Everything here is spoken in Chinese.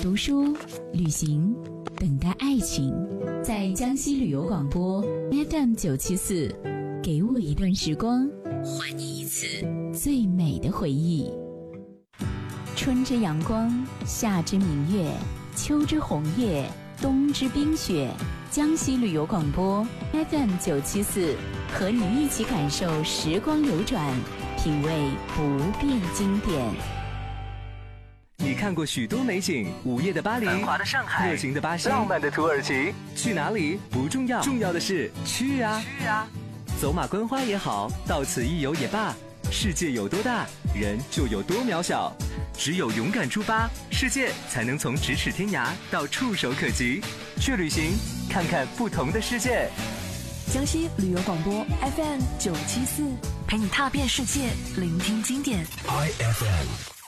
读书、旅行，等待爱情。在江西旅游广播 FM974，给我一段时光，还你一次最美的回忆。春之阳光，夏之明月，秋之红叶，冬之冰雪。江西旅游广播 FM974，和你一起感受时光流转，品味不变经典。 你看过许多美景，午夜的巴黎，繁华的上海，热情的巴西，浪漫的土耳其。去哪里不重要，重要的是去啊！走马观花也好，到此一游也罢，世界有多大，人就有多渺小。只有勇敢出发，世界才能从咫尺天涯到触手可及。去旅行，看看不同的世界。 江西旅游广播 FM974，陪你踏遍世界，聆听经典。 IFM